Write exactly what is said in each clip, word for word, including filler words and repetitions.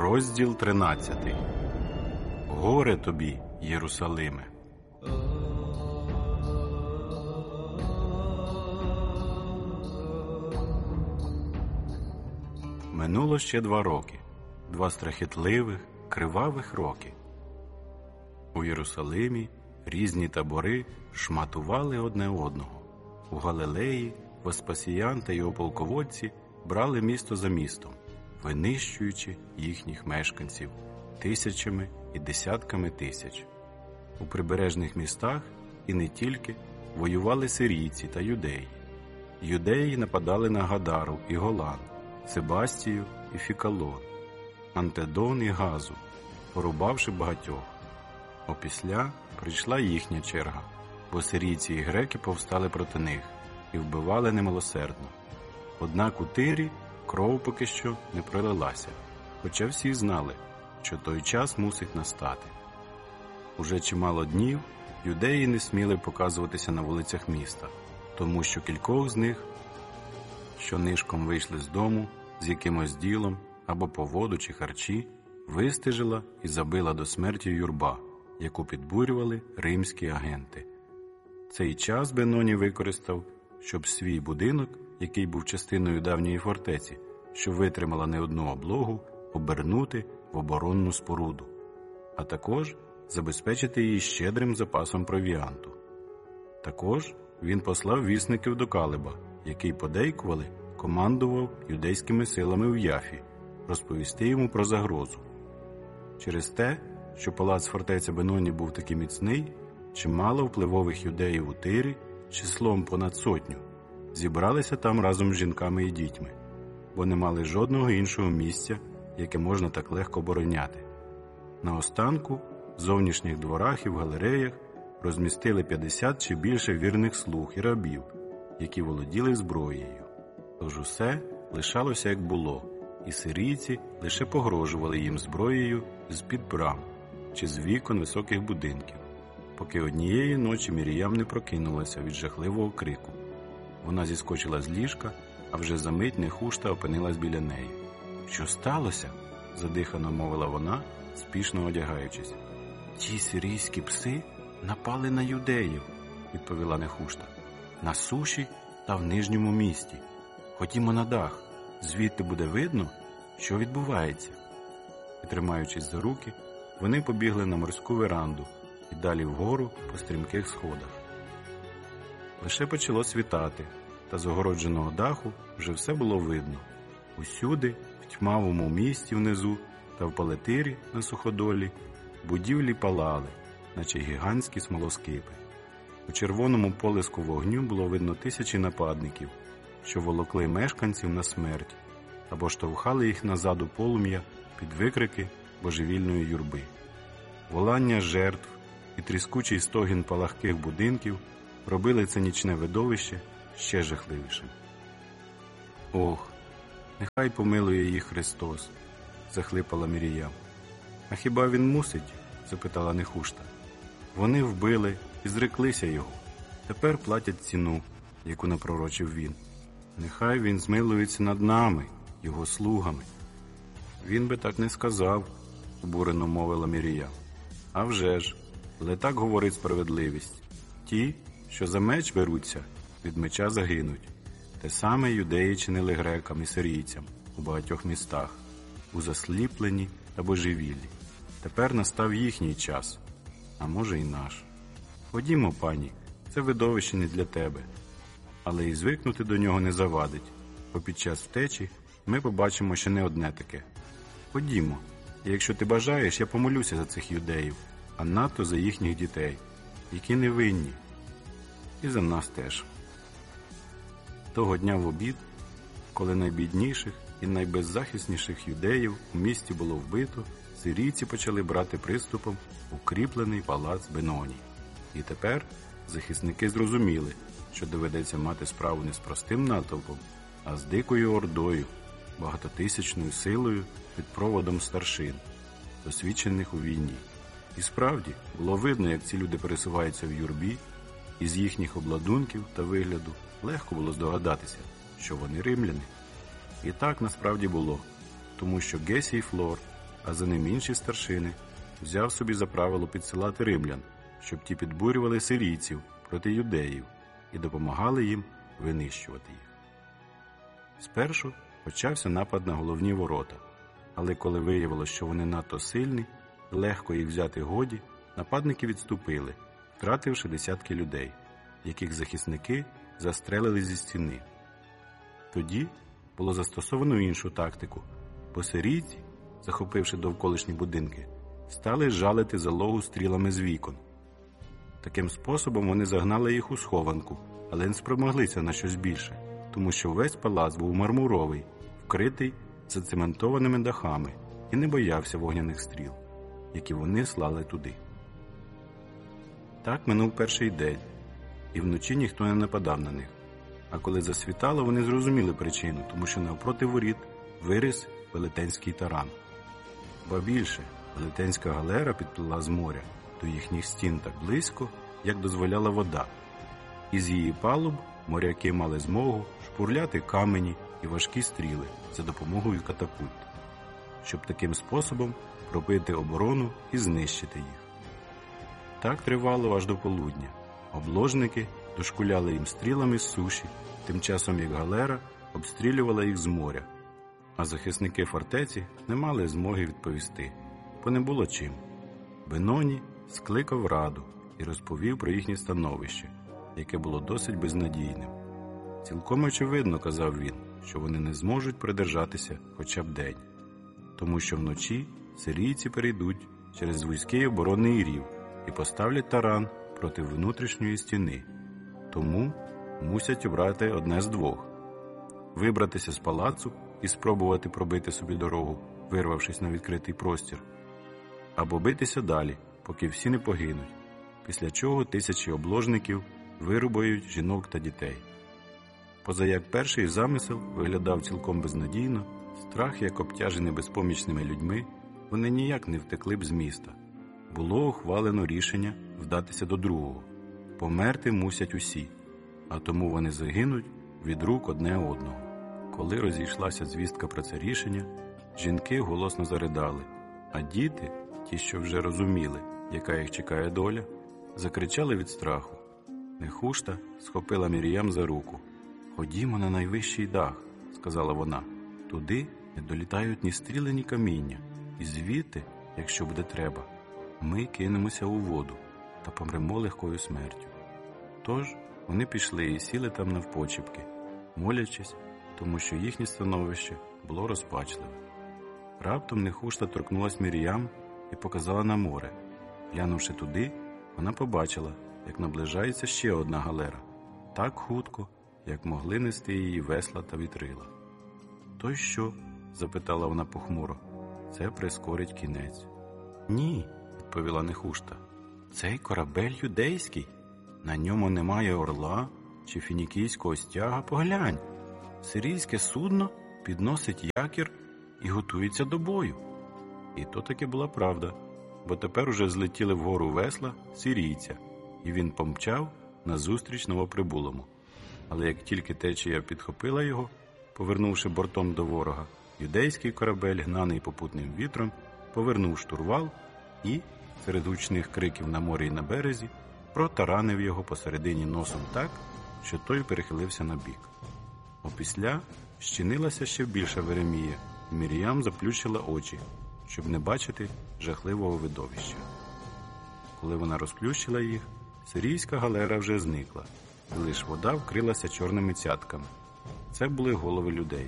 Розділ тринадцятий. Горе тобі, Єрусалиме! Минуло ще два роки, два страхітливих, кривавих роки. У Єрусалимі різні табори шматували одне одного. У Галилеї Веспасіян та його полководці брали місто за містом, винищуючи їхніх мешканців тисячами і десятками тисяч. У прибережних містах і не тільки воювали сирійці та юдеї. Юдеї нападали на Гадару і Голан, Себастію і Фікалон, Антедон і Газу, порубавши багатьох. Опісля прийшла їхня черга, бо сирійці і греки повстали проти них і вбивали немилосердно. Однак у Тирі кров поки що не пролилася, хоча всі знали, що той час мусить настати. Уже чимало днів юдеї не сміли показуватися на вулицях міста, тому що кількох з них, що нишком вийшли з дому з якимось ділом або по воду чи харчі, вистежила і забила до смерті юрба, яку підбурювали римські агенти. Цей час Беноній використав, щоб свій будинок, який був частиною давньої фортеці, що витримала не одну облогу, обернути в оборонну споруду, а також забезпечити її щедрим запасом провіанту. Також він послав вісників до Калеба, який, подейкували, командував юдейськими силами в Яфі, розповісти йому про загрозу. Через те, що палац фортеця Беноні був такий міцний, чимало впливових юдеїв у Тирі, числом понад сотню, зібралися там разом з жінками і дітьми, бо не мали жодного іншого місця, яке можна так легко обороняти. Наостанку, в зовнішніх дворах і в галереях розмістили п'ятдесят чи більше вірних слуг і рабів, які володіли зброєю. Тож усе лишалося як було, і сирійці лише погрожували їм зброєю з-під брам чи з вікон високих будинків, поки однієї ночі Міріям не прокинулася від жахливого крику. Вона зіскочила з ліжка, а вже за мить Нехушта опинилась біля неї. «Що сталося?» – задихано мовила вона, спішно одягаючись. «Ті сирійські пси напали на юдеїв», – відповіла Нехушта, – «на суші та в нижньому місті. Ходімо на дах, звідти буде видно, що відбувається». І, тримаючись за руки, вони побігли на морську веранду і далі вгору по стрімких сходах. Лише почало світати, та з огородженого даху вже все було видно. Усюди, в тьмавому місті внизу та в палетирі на суходолі, будівлі палали, наче гігантські смолоскипи. У червоному полиску вогню було видно тисячі нападників, що волокли мешканців на смерть або штовхали їх назад у полум'я під викрики божевільної юрби. Волання жертв і тріскучий стогін палахких будинків робили це нічне видовище ще жахливішим. «Ох, нехай помилує їх Христос», – захлипала Міріям. «А хіба він мусить?» – запитала Нехушта. «Вони вбили і зреклися його. Тепер платять ціну, яку напророчив він. Нехай він змилується над нами, його слугами». «Він би так не сказав», – обурено мовила Міріям. «А вже ж, але так говорить справедливість. Ті, що за меч беруться, від меча загинуть. Те саме юдеї чинили грекам і сирійцям у багатьох містах, у засліпленні та божевіллі. Тепер настав їхній час, а може і наш. Ходімо, пані, це видовище не для тебе, але і звикнути до нього не завадить, бо під час втечі ми побачимо ще не одне таке. Ходімо, і якщо ти бажаєш, я помолюся за цих юдеїв, а надто за їхніх дітей, які не винні, і за нас теж». Того дня в обід, коли найбідніших і найбеззахисніших юдеїв у місті було вбито, сирійці почали брати приступом укріплений палац Беноній. І тепер захисники зрозуміли, що доведеться мати справу не з простим натовпом, а з дикою ордою, багатотисячною силою під проводом старшин, досвідчених у війні. І справді, було видно, як ці люди пересуваються в юрбі, і з їхніх обладунків та вигляду легко було здогадатися, що вони римляни. І так насправді було, тому що Гесій Флор а за ним інші старшини, взяв собі за правило підсилати римлян, щоб ті підбурювали сирійців проти юдеїв і допомагали їм винищувати їх. Спершу почався напад на головні ворота, але коли виявилося, що вони надто сильні, легко їх взяти годі, нападники відступили, втративши десятки людей, яких захисники застрелили зі стіни. Тоді було застосовано іншу тактику, бо сирійці, захопивши довколишні будинки, стали жалити залогу стрілами з вікон. Таким способом вони загнали їх у схованку, але не спромоглися на щось більше, тому що весь палац був мармуровий, вкритий зацементованими дахами і не боявся вогняних стріл, які вони слали туди. Так минув перший день, і вночі ніхто не нападав на них. А коли засвітало, вони зрозуміли причину, тому що навпроти воріт виріс велетенський таран. Ба більше, велетенська галера підплила з моря до їхніх стін так близько, як дозволяла вода. Із її палуб моряки мали змогу шпурляти камені і важкі стріли за допомогою катапульт, щоб таким способом пробити оборону і знищити їх. Так тривало аж до полудня. Обложники дошкуляли їм стрілами з суші, тим часом як галера обстрілювала їх з моря, а захисники фортеці не мали змоги відповісти, бо не було чим. Беноні скликав раду і розповів про їхнє становище, яке було досить безнадійним. Цілком очевидно, казав він, що вони не зможуть продержатися хоча б день, тому що вночі сирійці перейдуть через вузький оборонний рів і поставлять таран проти внутрішньої стіни. Тому мусять обрати одне з двох – вибратися з палацу і спробувати пробити собі дорогу, вирвавшись на відкритий простір, або битися далі, поки всі не погинуть, після чого тисячі обложників вирубають жінок та дітей. Позаяк перший замисел виглядав цілком безнадійно, страх, як обтяжений безпомічними людьми, вони ніяк не втекли б з міста. Було ухвалено рішення вдатися до другого. Померти мусять усі, а тому вони загинуть від рук одне одного. Коли розійшлася звістка про це рішення, жінки голосно заридали, а діти, ті, що вже розуміли, яка їх чекає доля, закричали від страху. Нехушта схопила Мір'ям за руку. «Ходімо на найвищий дах», – сказала вона. «Туди не долітають ні стріли, ні каміння, і звідти, якщо буде треба, ми кинемося у воду та помремо легкою смертю». Тож вони пішли і сіли там навпочіпки, молячись, тому що їхнє становище було розпачливе. Раптом Нехушта торкнулась Мір'ям і показала на море. Глянувши туди, вона побачила, як наближається ще одна галера, так хутко, як могли нести її весла та вітрила. «То й що?» – запитала вона похмуро. «Це прискорить кінець». «Ні», – відповіла Нехушта. «Цей корабель юдейський. На ньому немає орла чи фінікійського стяга. Поглянь, сирійське судно підносить якір і готується до бою». І то таки була правда, бо тепер уже злетіли вгору весла сирійця, і він помчав назустріч новоприбулому. Але як тільки течія підхопила його, повернувши бортом до ворога, юдейський корабель, гнаний попутним вітром, повернув штурвал і, серед гучних криків на морі й на березі, протаранив його посередині носом так, що той перехилився на бік. Опісля щинилася ще більша веремія, і Мір'ям заплющила очі, щоб не бачити жахливого видовища. Коли вона розплющила їх, сирійська галера вже зникла, і лиш вода вкрилася чорними цятками. Це були голови людей.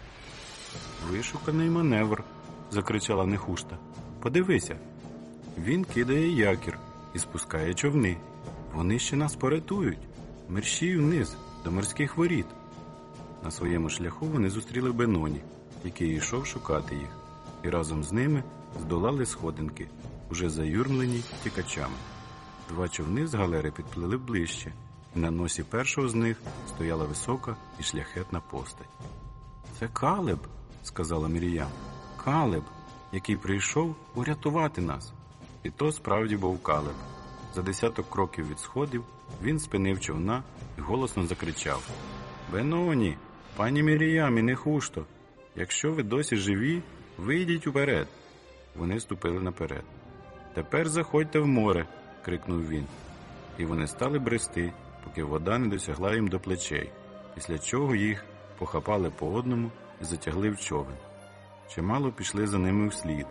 «Вишуканий маневр!» – закричала Нехушта. «Подивися! Він кидає якір і спускає човни. Вони ще нас порятують! Мерщій вниз, до морських воріт!» На своєму шляху вони зустріли Беноні, який йшов шукати їх, і разом з ними здолали сходинки, уже заюрмлені тікачами. Два човни з галери підплили ближче, і на носі першого з них стояла висока і шляхетна постать. «Це Калеб», – сказала Мір'ям. «Калеб, який прийшов урятувати нас». І то справді був Калеб. За десяток кроків від сходів він спинив човна і голосно закричав: «Беноні, пані Мір'ям і Нехушто, якщо ви досі живі, вийдіть уперед». вони ступили наперед. «Тепер заходьте в море!» – крикнув він. І вони стали брести, поки вода не досягла їм до плечей, після чого їх похапали по одному і затягли в човен. Чимало пішли за ними вслід,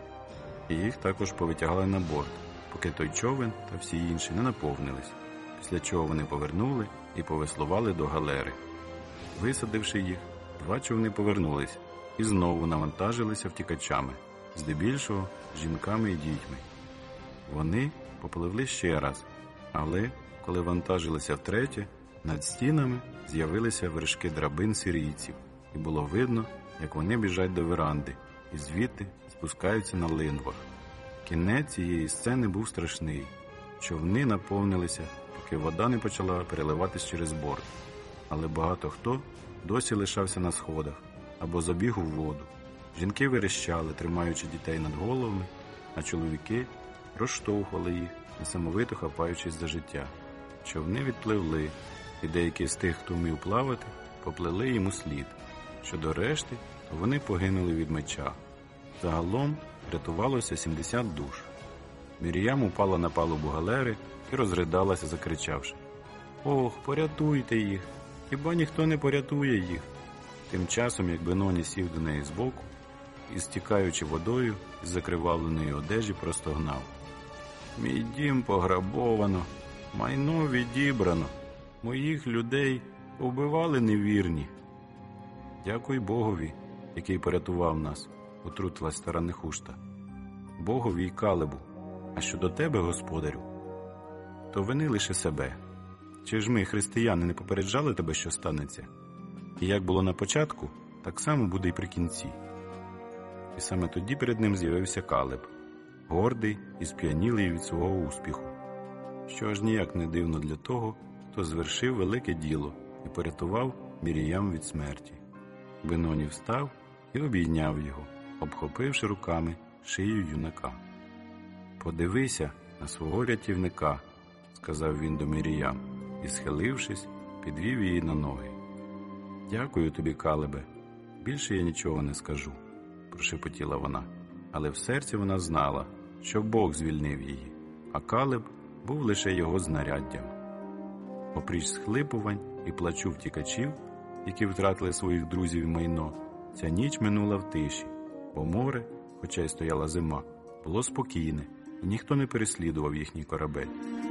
і їх також повитягали на борт, поки той човен та всі інші не наповнились, після чого вони повернули і повеслували до галери. Висадивши їх, два човни повернулись і знову навантажилися втікачами, здебільшого жінками і дітьми. Вони попливли ще раз, але, коли вантажилися втретє, над стінами з'явилися вершки драбин сирійців, і було видно, як вони біжать до веранди, і звідти спускаються на линвах. Кінець цієї сцени був страшний. Човни наповнилися, поки вода не почала переливатись через борт. Але багато хто досі лишався на сходах або забіг у воду. Жінки верещали, тримаючи дітей над головами, а чоловіки розштовхували їх, несамовито хапаючись за життя. Човни відпливли, і деякі з тих, хто вмів плавати, поплили їм услід. Щодо решти, то вони погинули від меча. Загалом рятувалося сімдесят душ. Мір'ям упала на палубу галери і розридалася, закричавши: «Ох, порятуйте їх! Хіба ніхто не порятує їх?» Тим часом, як Беноні сів до неї збоку і, стікаючи водою із закривавленої одежі, простогнав: «Мій дім пограбовано, майно відібрано, моїх людей вбивали невірні». «Дякуй Богові, який порятував нас», – отрутилась стара Нехушта. «Богові й Калебу, а щодо тебе, господарю, то вини лише себе. Чи ж ми, християни, не попереджали тебе, що станеться? І як було на початку, так само буде й при кінці». І саме тоді перед ним з'явився Калеб, гордий і сп'янілий від свого успіху, що аж ніяк не дивно для того, хто звершив велике діло і порятував Мір'ям від смерті. Беноні встав і обійняв його, обхопивши руками шию юнака. «Подивися на свого рятівника», – сказав він до Мір'ям, і, схилившись, підвів її на ноги. «Дякую тобі, Калебе, більше я нічого не скажу», – прошепотіла вона, але в серці вона знала, що Бог звільнив її, а Калеб був лише його знаряддям. Опріч схлипувань і плачу втікачів, які втратили своїх друзів і майно, ця ніч минула в тиші, бо море, хоча й стояла зима, було спокійне, і ніхто не переслідував їхній корабель.